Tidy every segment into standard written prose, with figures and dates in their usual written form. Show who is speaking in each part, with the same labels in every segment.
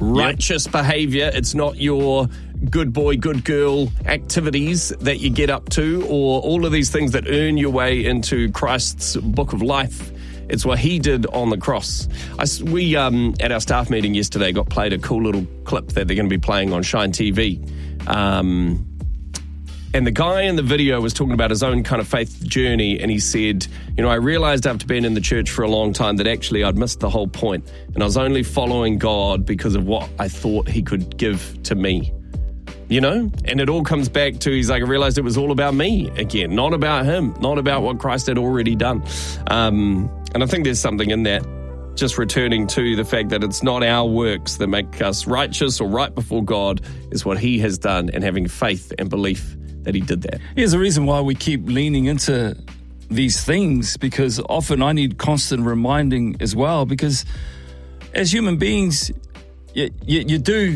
Speaker 1: righteous behavior. It's not your good boy, good girl activities that you get up to, or all of these things that earn your way into Christ's book of life. It's what he did on the cross. We, at our staff meeting yesterday, got played a cool little clip that they're going to be playing on Shine TV. And the guy in the video was talking about his own kind of faith journey, and he said, I realized after being in the church for a long time that actually I'd missed the whole point, and I was only following God because of what I thought he could give to me. And it all comes back to, he's like, I realized it was all about me again, not about him, not about what Christ had already done. And I think there's something in that, just returning to the fact that it's not our works that make us righteous or right before God, is what he has done, and having faith and belief that he did that.
Speaker 2: Here's the reason why we keep leaning into these things, because often I need constant reminding as well, because as human beings, you do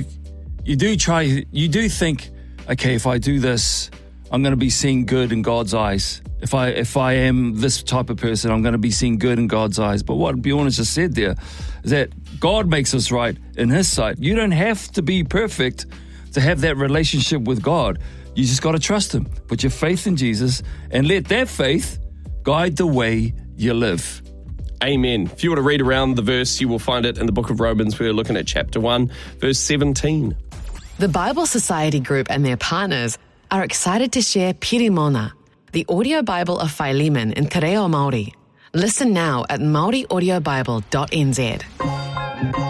Speaker 2: think, okay, if I do this, I'm going to be seen good in God's eyes. If I am this type of person, I'm going to be seen good in God's eyes. But what Bjorn just said there is that God makes us right in his sight. You don't have to be perfect to have that relationship with God. You just got to trust him. Put your faith in Jesus and let that faith guide the way you live.
Speaker 1: Amen. If you want to read around the verse, you will find it in the book of Romans. We're looking at chapter 1, verse 17.
Speaker 3: The Bible Society Group and their partners are excited to share Pirimona, the audio Bible of Philemon in Te Reo Māori. Listen now at maoriaudiobible.nz.